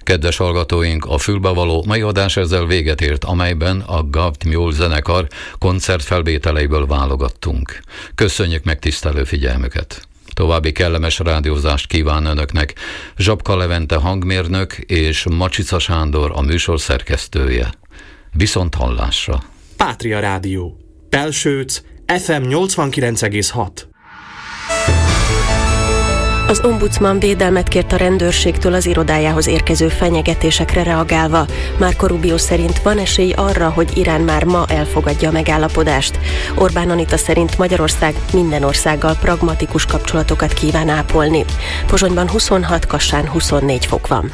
Kedves hallgatóink, a fülbevaló mai adás ezzel véget ért, amelyben a Gavt Mule zenekar koncertfelvételeiből válogattunk. Köszönjük megtisztelő figyelmüket! További kellemes rádiózást kíván Önöknek Zsabka Levente hangmérnök és Macsica Sándor a műsor szerkesztője. Viszont hallásra! Pátria Rádió, Pelsőc, FM 89,6. Az ombudsman védelmet kért a rendőrségtől az irodájához érkező fenyegetésekre reagálva. Marco Rubio szerint van esély arra, hogy Irán már ma elfogadja a megállapodást. Orbán Anita szerint Magyarország minden országgal pragmatikus kapcsolatokat kíván ápolni. Pozsonyban 26, Kassán 24 fok van.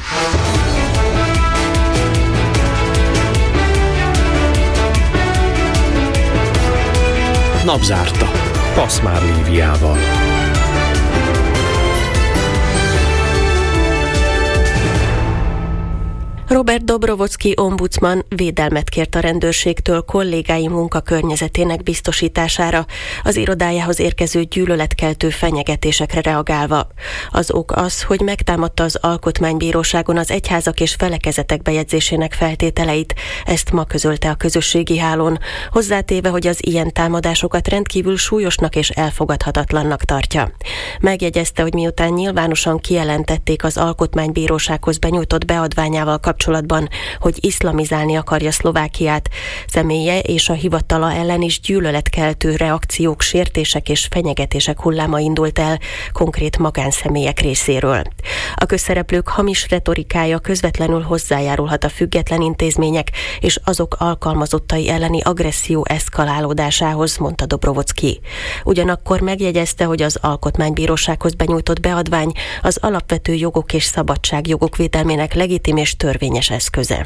Napzárta. Paszmár Líviával. Robert Dobrovolszky ombudsman védelmet kért a rendőrségtől kollégái munkakörnyezetének biztosítására, az irodájához érkező gyűlöletkeltő fenyegetésekre reagálva. Az ok az, hogy megtámadta az Alkotmánybíróságon az egyházak és felekezetek bejegyzésének feltételeit, ezt ma közölte a közösségi hálón, hozzátéve, hogy az ilyen támadásokat rendkívül súlyosnak és elfogadhatatlannak tartja. Megjegyezte, hogy miután nyilvánosan kijelentették az Alkotmánybírósághoz benyújtott beadványával kapcsolatban, hogy iszlamizálni akarja Szlovákiát, személye és a hivatala ellen is gyűlöletkeltő reakciók, sértések és fenyegetések hulláma indult el konkrét magánszemélyek részéről. A közszereplők hamis retorikája közvetlenül hozzájárulhat a független intézmények és azok alkalmazottai elleni agresszió eszkalálódásához, mondta Dobrovolszky. Ugyanakkor megjegyezte, hogy az Alkotmánybírósághoz benyújtott beadvány az alapvető jogok és szabadságjogok védelmének legitim és törvényes eszköze.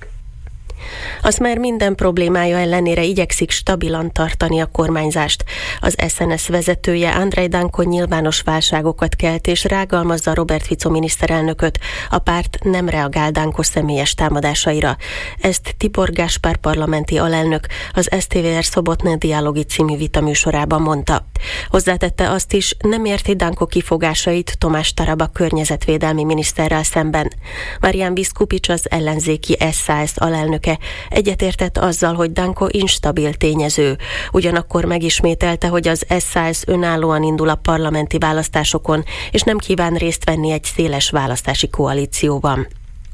Az már minden problémája ellenére igyekszik stabilan tartani a kormányzást. Az SNS vezetője Andrej Danko nyilvános válságokat kelt és rágalmazza Robert Fico miniszterelnököt. A párt nem reagál Danko személyes támadásaira. Ezt Tibor Gáspár parlamenti alelnök az STVR Szobotne Dialogi című vitaműsorában mondta. Hozzátette azt is, nem érti Danko kifogásait Tomás Taraba környezetvédelmi miniszterrel szemben. Marian Biskupics, az ellenzéki SAS alelnöke, egyetértett azzal, hogy Danko instabil tényező. Ugyanakkor megismételte, hogy az SAS önállóan indul a parlamenti választásokon, és nem kíván részt venni egy széles választási koalícióban.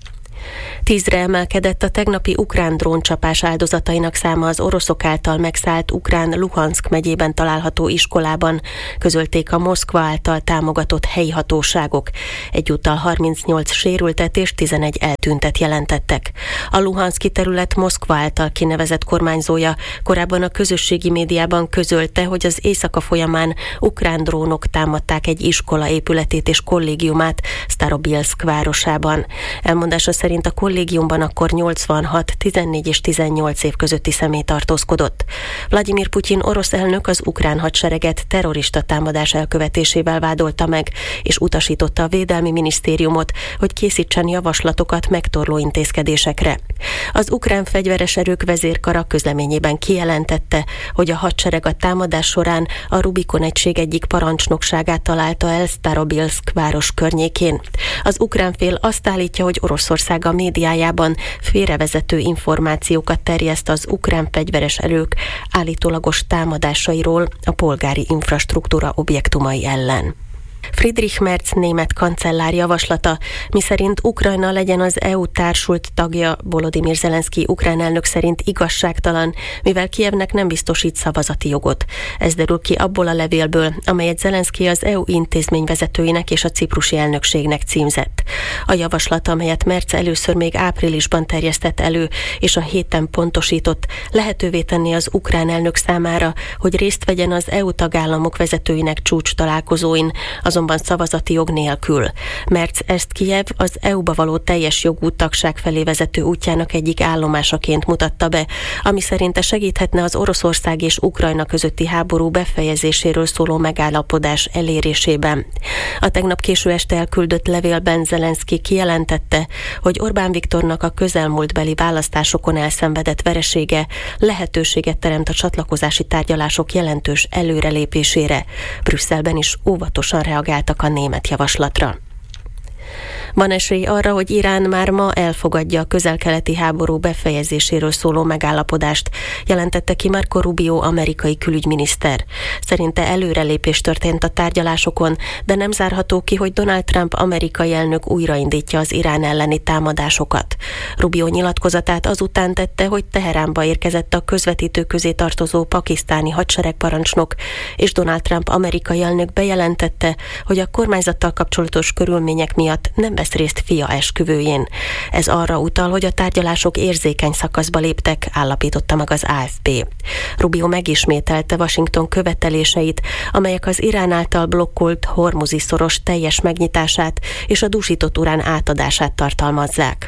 10-re emelkedett a tegnapi ukrán dróncsapás áldozatainak száma az oroszok által megszállt ukrán Luhanszk megyében található iskolában, közölték a Moszkva által támogatott helyi hatóságok. Egyúttal 38 sérültet és 11 eltűntet jelentettek. A luhanszki terület Moszkva által kinevezett kormányzója korábban a közösségi médiában közölte, hogy az éjszaka folyamán ukrán drónok támadták egy iskola épületét és kollégiumát Starobilszk városában. Elmondása szerint a kollégiumban akkor 86, 14 és 18 év közötti személy tartózkodott. Vladimir Putyin orosz elnök az ukrán hadsereget terrorista támadás elkövetésével vádolta meg, és utasította a Védelmi Minisztériumot, hogy készítsen javaslatokat megtorló intézkedésekre. Az ukrán fegyveres erők vezérkara közleményében kijelentette, hogy a hadsereg a támadás során a Rubikon egység egyik parancsnokságát találta el Starobilszk város környékén. Az ukrán fél azt állítja, hogy Oroszország a médiájában félrevezető információkat terjeszt az ukrán fegyveres erők állítólagos támadásairól a polgári infrastruktúra objektumai ellen. Friedrich Merz német kancellár javaslata, miszerint Ukrajna legyen az EU társult tagja, Volodymyr Zelenszky ukrán elnök szerint igazságtalan, mivel Kijevnek nem biztosít szavazati jogot. Ez derül ki abból a levélből, amelyet Zelenszky az EU intézményvezetőinek és a ciprusi elnökségnek címzett. A javaslat, amelyet Merz először még áprilisban terjesztett elő, és a héten pontosított, lehetővé tenni az ukrán elnök számára, hogy részt vegyen az EU tagállamok vezetőinek csúcs találkozóin, azonban szavazati jog nélkül. Merz ezt Kijev az EU-ba való teljes jogú tagság felé vezető útjának egyik állomásaként mutatta be, ami szerinte segíthetne az Oroszország és Ukrajna közötti háború befejezéséről szóló megállapodás elérésében. A tegnap késő este elküldött levélben Zelenszky kijelentette, hogy Orbán Viktornak a közelmúltbeli választásokon elszenvedett veresége lehetőséget teremt a csatlakozási tárgyalások jelentős előrelépésére. Brüsszelben is óvatosan reagáltak a német javaslatra. Van esély arra, hogy Irán már ma elfogadja a közel-keleti háború befejezéséről szóló megállapodást, jelentette ki Marco Rubio amerikai külügyminiszter. Szerinte előrelépés történt a tárgyalásokon, de nem zárható ki, hogy Donald Trump amerikai elnök újraindítja az Irán elleni támadásokat. Rubio nyilatkozatát azután tette, hogy Teheránba érkezett a közvetítő közé tartozó pakisztáni hadseregparancsnok, és Donald Trump amerikai elnök bejelentette, hogy a kormányzattal kapcsolatos körülmények miatt nem vesz részt fia esküvőjén. Ez arra utal, hogy a tárgyalások érzékeny szakaszba léptek, állapította meg az AFP. Rubio megismételte Washington követeléseit, amelyek az Irán által blokkolt Hormuzi szoros teljes megnyitását és a dúsított urán átadását tartalmazzák.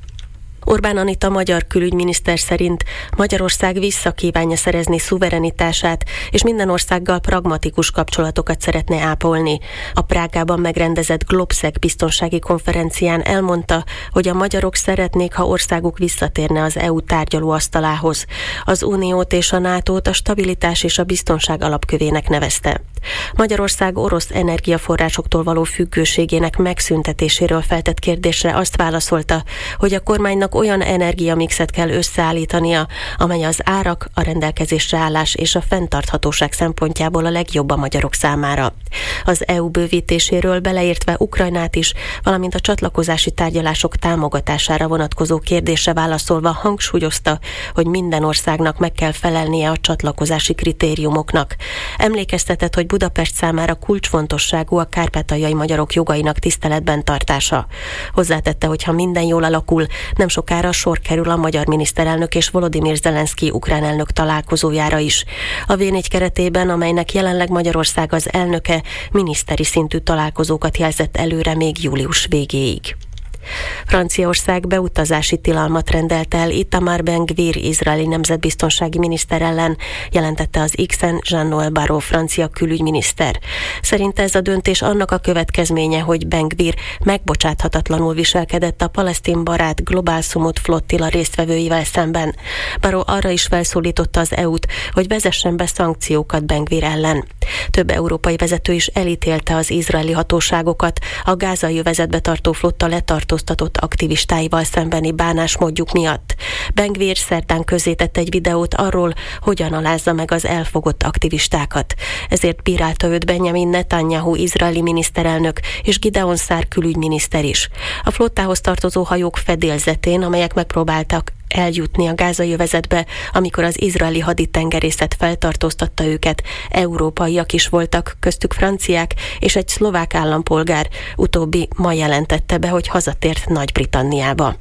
Orbán Anita magyar külügyminiszter szerint Magyarország visszakívánja szerezni szuverenitását, és minden országgal pragmatikus kapcsolatokat szeretne ápolni. A Prágában megrendezett Globsec biztonsági konferencián elmondta, hogy a magyarok szeretnék, ha országuk visszatérne az EU tárgyalóasztalához. Az Uniót és a NATO-t a stabilitás és a biztonság alapkövének nevezte. Magyarország orosz energiaforrásoktól való függőségének megszüntetéséről feltett kérdésre azt válaszolta, hogy a kormánynak olyan energiamixet kell összeállítania, amely az árak, a rendelkezésre állás és a fenntarthatóság szempontjából a legjobb a magyarok számára. Az EU bővítéséről beleértve Ukrajnát is, valamint a csatlakozási tárgyalások támogatására vonatkozó kérdésre válaszolva hangsúlyozta, hogy minden országnak meg kell felelnie a csatlakozási kritériumoknak. Emlékeztetett, hogy Budapest számára kulcsfontosságú a kárpátaljai magyarok jogainak tiszteletben tartása. Hozzátette, hogy ha minden jól alakul, nem sokára sor kerül a magyar miniszterelnök és Volodymyr Zelenszky ukrán elnök találkozójára is. A V4 keretében, amelynek jelenleg Magyarország az elnöke, miniszteri szintű találkozókat jelzett előre még július végéig. Franciaország beutazási tilalmat rendelt el Itamar Ben-Gvir izraeli nemzetbiztonsági miniszter ellen, jelentette az X-en Jean-Noël Barrot francia külügyminiszter. Szerinte ez a döntés annak a következménye, hogy Ben-Gvir megbocsáthatatlanul viselkedett a palesztin barát Global Sumut flottilla résztvevőivel szemben. Barrot arra is felszólította az EU-t, hogy vezessen be szankciókat Ben-Gvir ellen. Több európai vezető is elítélte az izraeli hatóságokat a gázai övezetbe tartó flotta letartóztatott aktivistáival szembeni bánásmódjuk miatt. Ben-Gvir szerdán közzétett egy videót arról, hogyan alázza meg az elfogott aktivistákat. Ezért bírálta őt Benjamin Netanyahu izraeli miniszterelnök és Gideon Szár külügyminiszter is. A flottához tartozó hajók fedélzetén, amelyek megpróbáltak eljutni a gázai övezetbe, amikor az izraeli haditengerészet feltartóztatta őket, európaiak is voltak, köztük franciák és egy szlovák állampolgár, utóbbi ma jelentette be, hogy hazatért Nagy-Britanniába.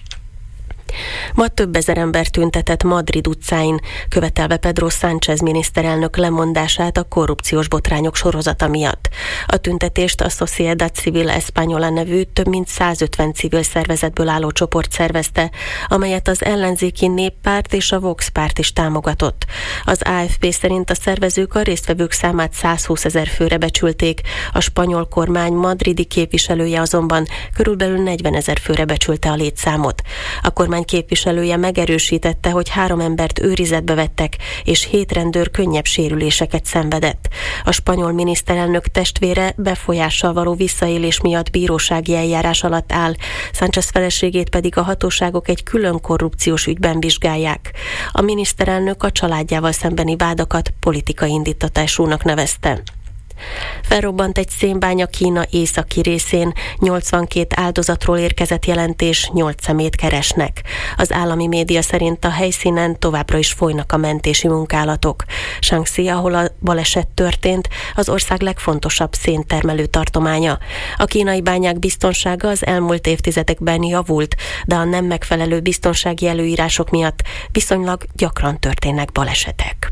Ma több ezer ember tüntetett Madrid utcáin, követelve Pedro Sánchez miniszterelnök lemondását a korrupciós botrányok sorozata miatt. A tüntetést a Sociedad Civil Española nevű több mint 150 civil szervezetből álló csoport szervezte, amelyet az ellenzéki Néppárt és a Vox párt is támogatott. Az AFP szerint a szervezők a résztvevők számát 120 000 főre becsülték, a spanyol kormány madridi képviselője azonban körülbelül 40 000 főre becsülte a létszámot. A kormány képviselője megerősítette, hogy 3 embert őrizetbe vettek, és 7 rendőr könnyebb sérüléseket szenvedett. A spanyol miniszterelnök testvére befolyással való visszaélés miatt bírósági eljárás alatt áll, Sánchez feleségét pedig a hatóságok egy külön korrupciós ügyben vizsgálják. A miniszterelnök a családjával szembeni vádakat politikai indítatásúnak nevezte. Felrobbant egy szénbánya Kína északi részén, 82 áldozatról érkezett jelentés, 8 szemét keresnek. Az állami média szerint a helyszínen továbbra is folynak a mentési munkálatok. Shaanxi, ahol a baleset történt, az ország legfontosabb széntermelő tartománya. A kínai bányák biztonsága az elmúlt évtizedekben javult, de a nem megfelelő biztonsági előírások miatt viszonylag gyakran történnek balesetek.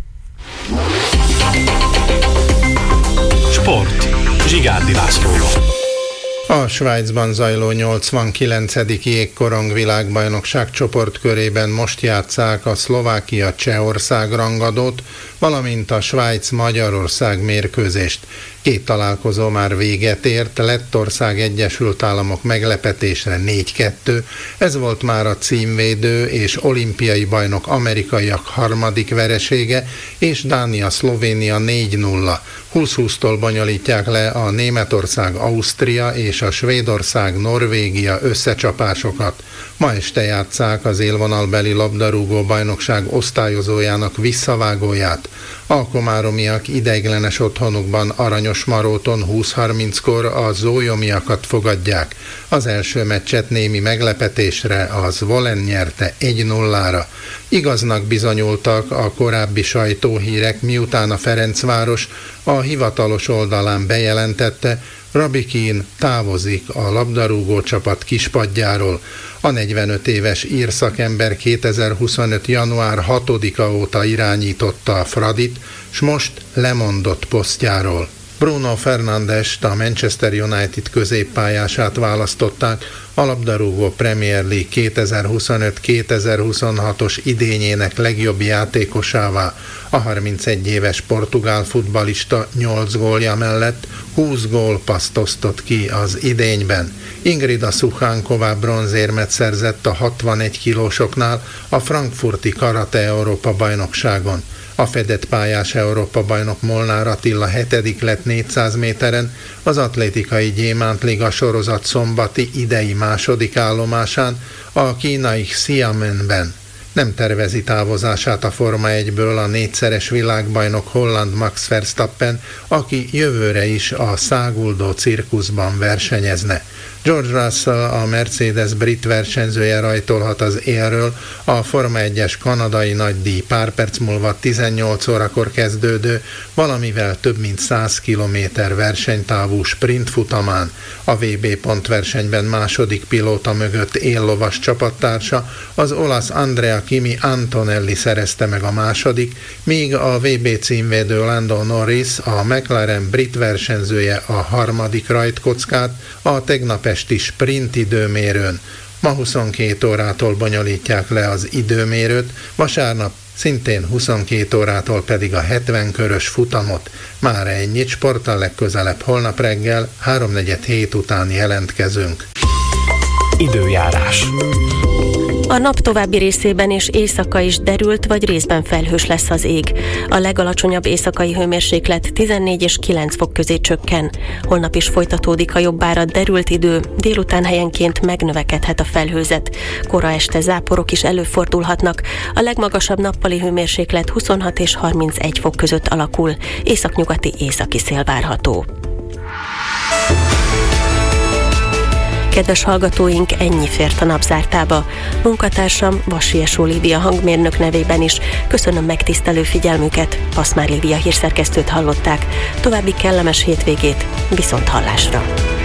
Sport. Zsigárdi Lászlóval. A Svájcban zajló 89. jégkorong világbajnokság csoportkörében most játsszák a Szlovákia-Csehország rangadót, valamint a Svájc-Magyarország mérkőzést. 2 találkozó már véget ért, Lettország Egyesült Államok meglepetésre 4-2, ez volt már a címvédő és olimpiai bajnok amerikaiak harmadik veresége, és Dánia-Szlovénia 4-0. 20-20-tól bonyolítják le a Németország-Ausztria és a Svédország-Norvégia összecsapásokat. Ma este játsszák az élvonalbeli labdarúgó bajnokság osztályozójának visszavágóját. A komáromiak ideiglenes otthonukban Aranyosmaróton 20:30-kor a zólyomiakat fogadják. Az első meccset némi meglepetésre a Zvolen nyerte 1-0-ra. Igaznak bizonyultak a korábbi sajtóhírek, miután a Ferencváros a hivatalos oldalán bejelentette, Rabikin távozik a labdarúgó csapat kispadjáról. A 45 éves ír szakember 2025. január 6-a óta irányította a Fradit, s most lemondott posztjáról. Bruno Fernandest, a Manchester United középpályását választották a labdarúgó Premier League 2025-2026-os idényének legjobb játékosává. A 31 éves portugál futballista 8 gólja mellett 20 gólpasszt osztott ki az idényben. Ingrida Suchánková bronzérmet szerzett a 61 kilósoknál a frankfurti karate Európa bajnokságon. A fedett pályás Európa bajnok Molnár Attila 7. lett 400 méteren, az atlétikai gyémántliga sorozat szombati idei második állomásán, a kínai Xiamenben. Nem tervezi távozását a Forma 1-ből a 4-szeres világbajnok holland Max Verstappen, aki jövőre is a száguldó cirkuszban versenyezne. George Russell, a Mercedes brit versenyzője rajtolhat az élről, a Forma 1-es kanadai nagydíj pár perc múlva 18 órakor kezdődő, valamivel több mint 100 kilométer versenytávú sprint futamán. A VB pontversenyben második pilóta mögött éllovas csapattársa, az olasz Andrea Kimi Antonelli szerezte meg a második, míg a VB címvédő Lando Norris, a McLaren brit versenyzője a harmadik rajtkockát a tegnap esti sprint időmérőn. Ma 22 órától bonyolítják le az időmérőt, vasárnap szintén 22 órától pedig a 70 körös futamot. Mára ennyit, sporttal legközelebb holnap reggel 3:47 után jelentkezünk. Időjárás. A nap további részében és éjszaka is derült vagy részben felhős lesz az ég. A legalacsonyabb éjszakai hőmérséklet 14 és 9 fok közé csökken. Holnap is folytatódik a jobbára derült idő, délután helyenként megnövekedhet a felhőzet. Kora este záporok is előfordulhatnak. A legmagasabb nappali hőmérséklet 26 és 31 fok között alakul. Északnyugati északi szél várható. Kedves hallgatóink, ennyi fért a napzártába. Munkatársam Vassies Olivia hangmérnök nevében is köszönöm megtisztelő figyelmüket. Paszmár Lívia hírszerkesztőt hallották. További kellemes hétvégét, viszont hallásra!